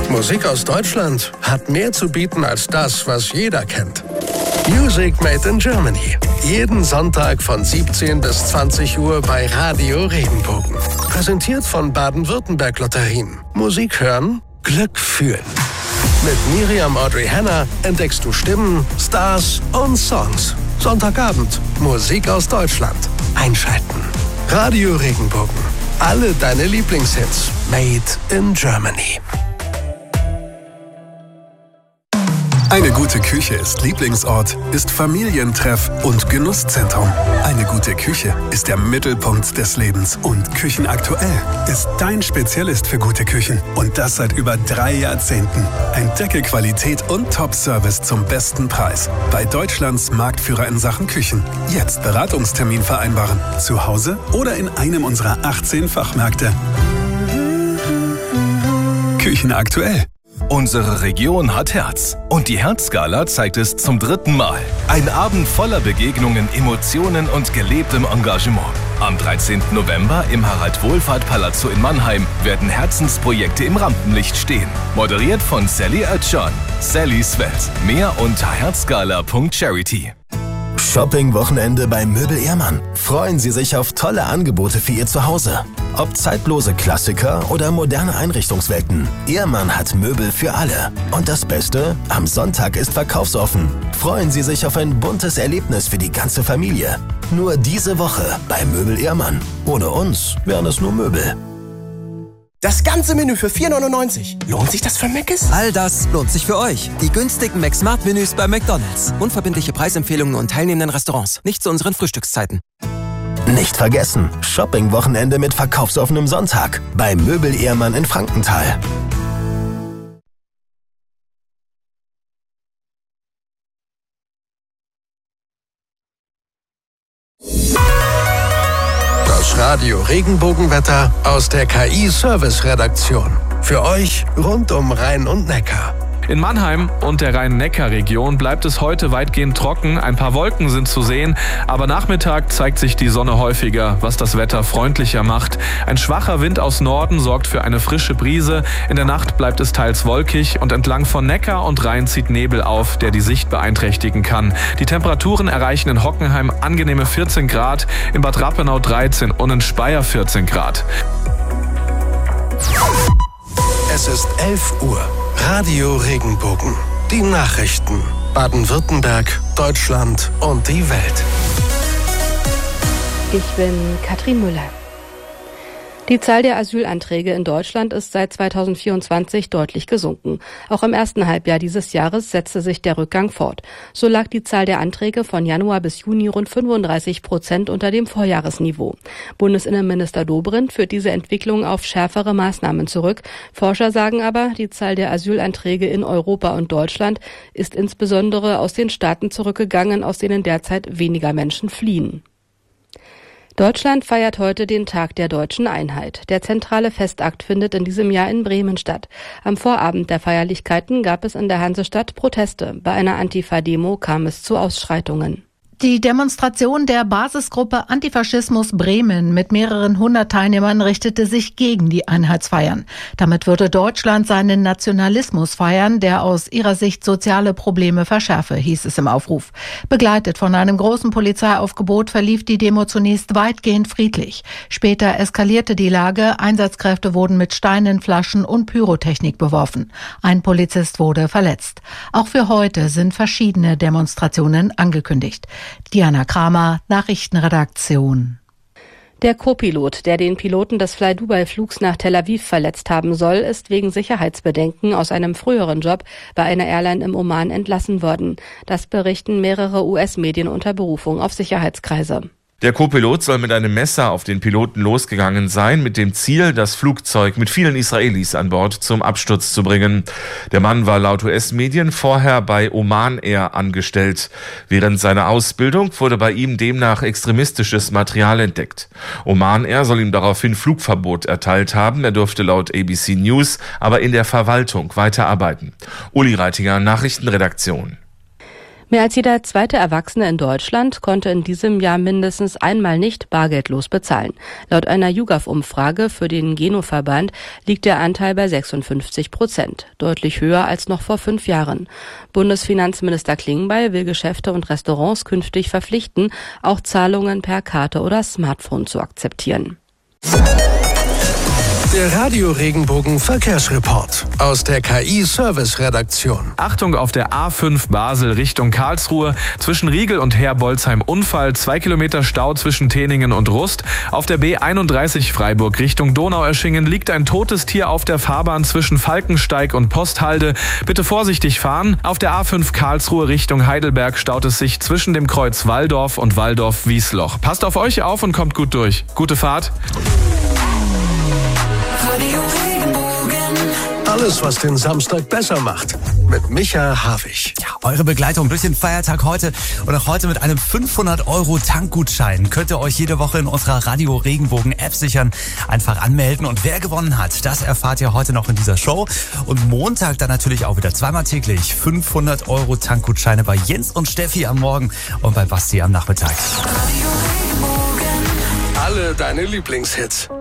Musik aus Deutschland hat mehr zu bieten als das, was jeder kennt. Music Made in Germany. Jeden Sonntag von 17 bis 20 Uhr bei Radio Regenbogen. Präsentiert von Baden-Württemberg Lotterien. Musik hören, Glück fühlen. Mit Miriam Audrey Hanna entdeckst du Stimmen, Stars und Songs. Sonntagabend Musik aus Deutschland. Einschalten. Radio Regenbogen. Alle deine Lieblingshits. Made in Germany. Eine gute Küche ist Lieblingsort, ist Familientreff und Genusszentrum. Eine gute Küche ist der Mittelpunkt des Lebens und Küchenaktuell ist dein Spezialist für gute Küchen. Und das seit über 3 Jahrzehnten. Entdecke Qualität und Top-Service zum besten Preis. Bei Deutschlands Marktführer in Sachen Küchen. Jetzt Beratungstermin vereinbaren. Zu Hause oder in einem unserer 18 Fachmärkte. Küchenaktuell. Unsere Region hat Herz. Und die Herzgala zeigt es zum 3. Mal. Ein Abend voller Begegnungen, Emotionen und gelebtem Engagement. Am 13. November im Harald-Wohlfahrt-Palazzo in Mannheim werden Herzensprojekte im Rampenlicht stehen. Moderiert von Sally Oetschan. Sallys Welt. Mehr unter herzgala.charity. Shopping-Wochenende bei Möbel Ehrmann. Freuen Sie sich auf tolle Angebote für Ihr Zuhause. Ob zeitlose Klassiker oder moderne Einrichtungswelten. Ehrmann hat Möbel für alle. Und das Beste? Am Sonntag ist verkaufsoffen. Freuen Sie sich auf ein buntes Erlebnis für die ganze Familie. Nur diese Woche bei Möbel Ehrmann. Ohne uns wären es nur Möbel. Das ganze Menü für 4,99. Lohnt sich das für Mc's? All das lohnt sich für euch. Die günstigen McSmart-Menüs bei McDonald's. Unverbindliche Preisempfehlungen und teilnehmenden Restaurants. Nicht zu unseren Frühstückszeiten. Nicht vergessen, Shopping-Wochenende mit verkaufsoffenem Sonntag bei Möbel Ehrmann in Frankenthal. Das Radio Regenbogenwetter aus der KI-Service-Redaktion. Für euch rund um Rhein und Neckar. In Mannheim und der Rhein-Neckar-Region bleibt es heute weitgehend trocken. Ein paar Wolken sind zu sehen, aber Nachmittag zeigt sich die Sonne häufiger, was das Wetter freundlicher macht. Ein schwacher Wind aus Norden sorgt für eine frische Brise. In der Nacht bleibt es teils wolkig und entlang von Neckar und Rhein zieht Nebel auf, der die Sicht beeinträchtigen kann. Die Temperaturen erreichen in Hockenheim angenehme 14 Grad, in Bad Rappenau 13 und in Speyer 14 Grad. Es ist 11 Uhr. Radio Regenbogen. Die Nachrichten. Baden-Württemberg, Deutschland und die Welt. Ich bin Katrin Müller. Die Zahl der Asylanträge in Deutschland ist seit 2024 deutlich gesunken. Auch im ersten Halbjahr dieses Jahres setzte sich der Rückgang fort. So lag die Zahl der Anträge von Januar bis Juni rund 35% unter dem Vorjahresniveau. Bundesinnenminister Dobrindt führt diese Entwicklung auf schärfere Maßnahmen zurück. Forscher sagen aber, die Zahl der Asylanträge in Europa und Deutschland ist insbesondere aus den Staaten zurückgegangen, aus denen derzeit weniger Menschen fliehen. Deutschland feiert heute den Tag der deutschen Einheit. Der zentrale Festakt findet in diesem Jahr in Bremen statt. Am Vorabend der Feierlichkeiten gab es in der Hansestadt Proteste. Bei einer Antifa-Demo kam es zu Ausschreitungen. Die Demonstration der Basisgruppe Antifaschismus Bremen mit mehreren 100 Teilnehmern richtete sich gegen die Einheitsfeiern. Damit würde Deutschland seinen Nationalismus feiern, der aus ihrer Sicht soziale Probleme verschärfe, hieß es im Aufruf. Begleitet von einem großen Polizeiaufgebot verlief die Demo zunächst weitgehend friedlich. Später eskalierte die Lage, Einsatzkräfte wurden mit Steinen, Flaschen und Pyrotechnik beworfen. Ein Polizist wurde verletzt. Auch für heute sind verschiedene Demonstrationen angekündigt. Diana Kramer, Nachrichtenredaktion. Der Co-Pilot, der den Piloten des Fly-Dubai-Flugs nach Tel Aviv verletzt haben soll, ist wegen Sicherheitsbedenken aus einem früheren Job bei einer Airline im Oman entlassen worden. Das berichten mehrere US-Medien unter Berufung auf Sicherheitskreise. Der Co-Pilot soll mit einem Messer auf den Piloten losgegangen sein, mit dem Ziel, das Flugzeug mit vielen Israelis an Bord zum Absturz zu bringen. Der Mann war laut US-Medien vorher bei Oman Air angestellt. Während seiner Ausbildung wurde bei ihm demnach extremistisches Material entdeckt. Oman Air soll ihm daraufhin Flugverbot erteilt haben. Er durfte laut ABC News aber in der Verwaltung weiterarbeiten. Uli Reitinger, Nachrichtenredaktion. Mehr als jeder zweite Erwachsene in Deutschland konnte in diesem Jahr mindestens einmal nicht bargeldlos bezahlen. Laut einer YouGov-Umfrage für den Geno-Verband liegt der Anteil bei 56%, deutlich höher als noch vor 5 Jahren. Bundesfinanzminister Klingbeil will Geschäfte und Restaurants künftig verpflichten, auch Zahlungen per Karte oder Smartphone zu akzeptieren. Der Radio Regenbogen Verkehrsreport aus der KI-Service-Redaktion. Achtung auf der A5 Basel Richtung Karlsruhe. Zwischen Riegel und Herbolzheim Unfall. 2 Kilometer Stau zwischen Teningen und Rust. Auf der B31 Freiburg Richtung Donaueschingen liegt ein totes Tier auf der Fahrbahn zwischen Falkensteig und Posthalde. Bitte vorsichtig fahren. Auf der A5 Karlsruhe Richtung Heidelberg staut es sich zwischen dem Kreuz Walldorf und Walldorf-Wiesloch. Passt auf euch auf und kommt gut durch. Gute Fahrt. Alles, was den Samstag besser macht. Mit Micha Havig. Ja, eure Begleitung durch den Feiertag heute und auch heute mit einem 500€ Tankgutschein könnt ihr euch jede Woche in unserer Radio Regenbogen App sichern. Einfach anmelden und wer gewonnen hat, das erfahrt ihr heute noch in dieser Show. Und Montag dann natürlich auch wieder zweimal täglich 500€ Tankgutscheine bei Jens und Steffi am Morgen und bei Basti am Nachmittag. Alle deine Lieblingshits.